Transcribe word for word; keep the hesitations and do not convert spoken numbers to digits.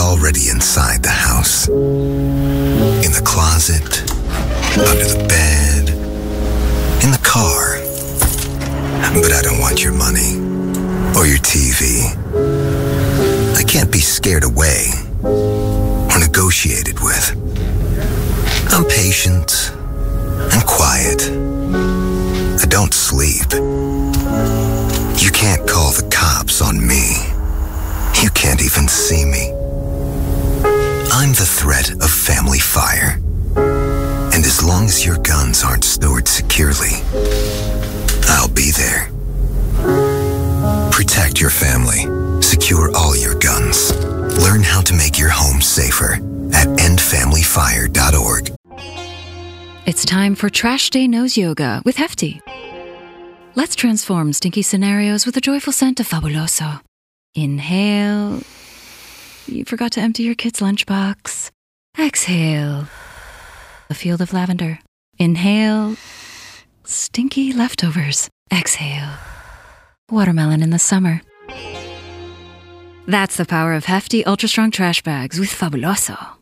already inside the house. In the closet, under the bed, in the car. But I don't want your money or your T V. I can't be scared away or negotiated with. I'm patient and quiet. I don't sleep. You can't call the cops on me. You can't even see me. I'm the threat of family fire. And as long as your guns aren't stored securely, I'll be there. Protect your family. Secure all your guns. Learn how to make your home safer at end family fire dot org. It's time for Trash Day Nose Yoga with Hefty. Let's transform stinky scenarios with a joyful scent of Fabuloso. Inhale. You forgot to empty your kid's lunchbox. Exhale. A field of lavender. Inhale. Stinky leftovers. Exhale. Watermelon in the summer. That's the power of Hefty Ultra Strong Trash Bags with Fabuloso.